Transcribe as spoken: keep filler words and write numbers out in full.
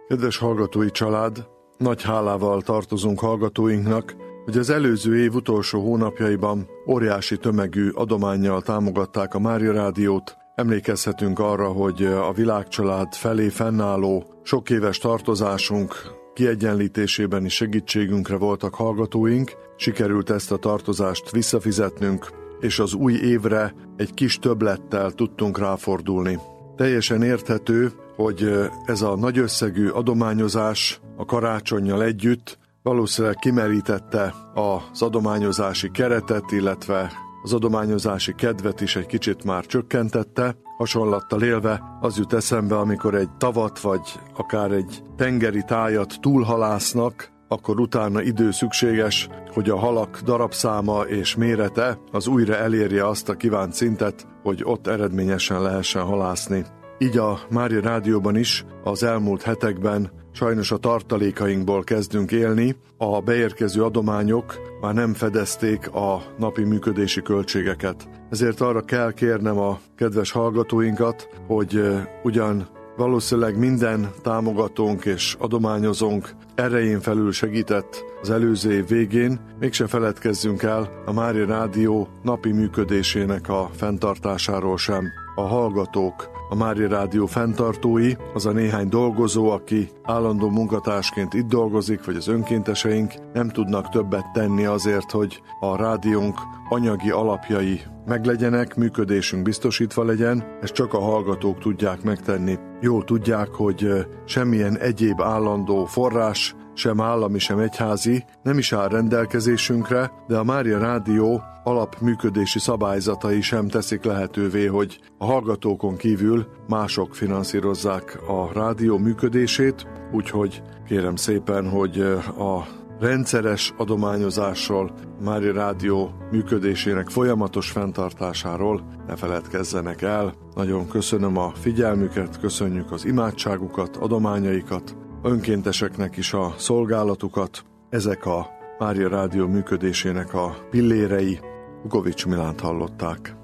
Kedves hallgatói család, nagy hálával tartozunk hallgatóinknak, hogy az előző év utolsó hónapjaiban óriási tömegű adománnyal támogatták a Mária Rádiót. Emlékezhetünk arra, hogy a világcsalád felé fennálló sok éves tartozásunk kiegyenlítésében is segítségünkre voltak hallgatóink. Sikerült ezt a tartozást visszafizetnünk, és az új évre egy kis többlettel tudtunk ráfordulni. Teljesen érthető, hogy ez a nagy összegű adományozás a karácsonnyal együtt valószínűleg kimerítette az adományozási keretet, illetve az adományozási kedvet is egy kicsit már csökkentette. Hasonlattal élve az jut eszembe, amikor egy tavat vagy akár egy tengeri tájat túlhalásznak, akkor utána idő szükséges, hogy a halak darabszáma és mérete az újra elérje azt a kívánt szintet, hogy ott eredményesen lehessen halászni. Így a Mária Rádióban is az elmúlt hetekben sajnos a tartalékainkból kezdünk élni, a beérkező adományok már nem fedezték a napi működési költségeket. Ezért arra kell kérnem a kedves hallgatóinkat, hogy ugyan valószínűleg minden támogatónk és adományozónk erején felül segített az előző év végén, mégse feledkezzünk el a Mária Rádió napi működésének a fenntartásáról sem. A hallgatók, a Mária Rádió fenntartói, az a néhány dolgozó, aki állandó munkatársként itt dolgozik, vagy az önkénteseink nem tudnak többet tenni azért, hogy a rádiónk anyagi alapjai meglegyenek, működésünk biztosítva legyen, ezt csak a hallgatók tudják megtenni. Jól tudják, hogy semmilyen egyéb állandó forrás, sem állami, sem egyházi nem is áll rendelkezésünkre, de a Mária Rádió alapműködési szabályzatai sem teszik lehetővé, hogy a hallgatókon kívül mások finanszírozzák a rádió működését, úgyhogy kérem szépen, hogy a rendszeres adományozásról, Mária Rádió működésének folyamatos fenntartásáról ne feledkezzenek el. Nagyon köszönöm a figyelmüket, köszönjük az imádságukat, adományaikat, önkénteseknek is a szolgálatukat. Ezek a Mária Rádió működésének a pillérei. Ugovics Milánt hallották.